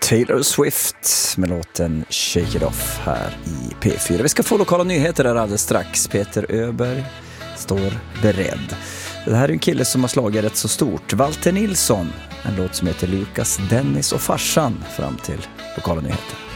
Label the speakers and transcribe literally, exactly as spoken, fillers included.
Speaker 1: Taylor Swift med låten Shake It Off här i P fyra. Vi ska få lokala nyheter där alldeles strax. Peter Öberg står beredd. Det här är en kille som har slagit rätt så stort. Walter Nilsson, en låt som heter Lukas, Dennis och farsan fram till lokala nyheter.